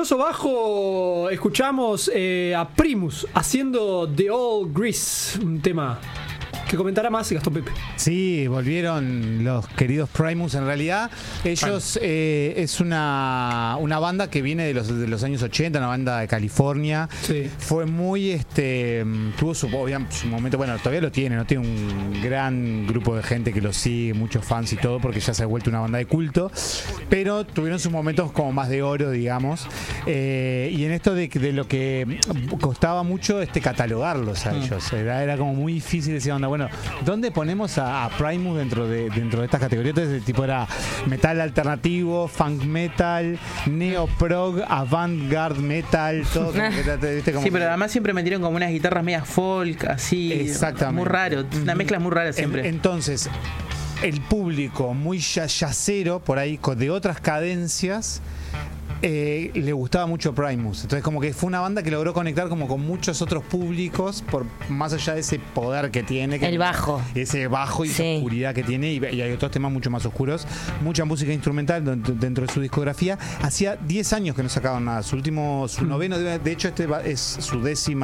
poderoso bajo escuchamos a Primus haciendo The Old Grease, un tema que comentará más Gastón Pepe. Sí, volvieron los queridos Primus. En realidad, ellos es una banda que viene de los años 80, una banda de California. Sí. Fue muy, tuvo su momento, bueno, todavía lo tiene, ¿no? Tiene un gran grupo de gente que lo sigue, muchos fans y todo, porque ya se ha vuelto una banda de culto. Pero tuvieron sus momentos como más de oro, digamos. Y en esto de lo que costaba mucho catalogarlos a ellos. Era como muy difícil decir, onda, bueno, ¿dónde ponemos a Primus dentro de estas categorías? Entonces el tipo era metal alternativo, funk metal, neo prog, avant-garde metal, todo como que, ¿viste? Como sí, pero además siempre metieron como unas guitarras medias folk, así. Exactamente. Muy raro, una mezcla muy rara siempre. Entonces, el público muy yacero, por ahí, de otras cadencias, le gustaba mucho Primus. Entonces como que fue una banda que logró conectar como con muchos otros públicos, por más allá de ese poder que tiene, el bajo, ese bajo y esa oscuridad que tiene, y hay otros temas mucho más oscuros, mucha música instrumental dentro de su discografía. Hacía 10 años que no sacaban nada. Su noveno, de hecho es su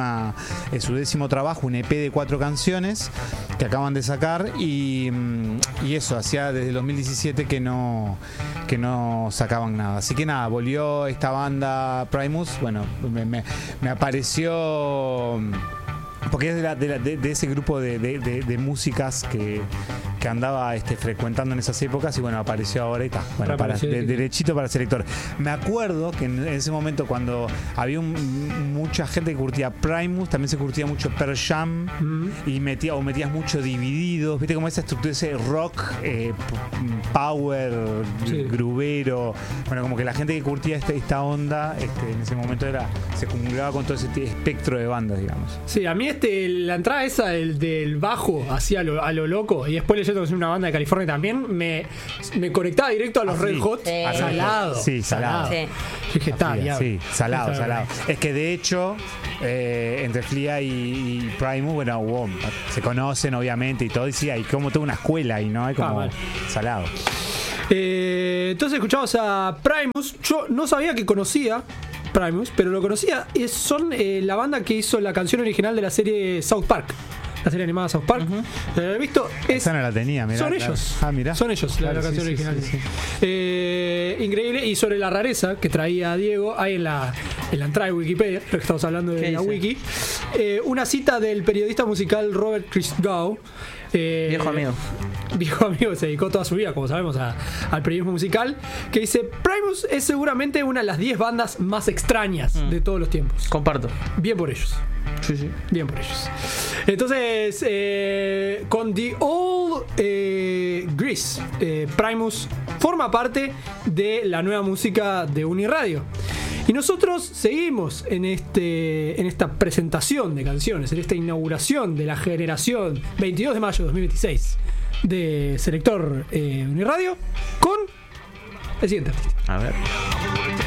décimo trabajo, un EP de 4 canciones que acaban de sacar, y eso, hacía desde el 2017 que no sacaban nada. Así que nada, volvió esta banda Primus. Bueno, me apareció, porque es de ese grupo de músicas que andaba frecuentando en esas épocas, y bueno, apareció ahora y está. Bueno, derechito para Selector. Me acuerdo que en ese momento, cuando había mucha gente que curtía Primus, también se curtía mucho Pearl Jam, y metías mucho Divididos, viste como esa estructura, ese rock power, grubero. Bueno, como que la gente que curtía esta onda en ese momento se acumulaba con todo ese espectro de bandas, digamos. Sí, a mí la entrada esa del bajo así a lo loco, y después leyendo que es una banda de California también, me conectaba directo a los Red Hot. Salado. Sí, salado. Sí, salado. Es que de hecho, entre Flea y Primus, bueno, se conocen obviamente y todo, y sí, hay como toda una escuela ahí, ¿no? Hay como salado. Entonces escuchamos a Primus. Yo no sabía que conocía Primus, pero lo conocía. Son la banda que hizo la canción original de la serie South Park, la serie animada South Park. ¿La he visto? Esa no la tenía, mirá. Son ellos. Mirá. Son ellos, la canción original. Sí. Increíble. Y sobre la rareza que traía Diego, hay en la entrada de Wikipedia, lo que estamos hablando de la wiki, una cita del periodista musical Robert Christgau. Viejo amigo, se dedicó toda su vida, como sabemos, al periodismo musical, que dice: Primus es seguramente una de las 10 bandas más extrañas de todos los tiempos. Comparto. Bien por ellos. Sí. Bien por ellos. Entonces, con The Old Grease, Primus forma parte de la nueva música de Uniradio. Y nosotros seguimos en esta presentación de canciones, en esta inauguración de la generación 22 de mayo de 2026 de Selector Uniradio, con el siguiente artista. A ver.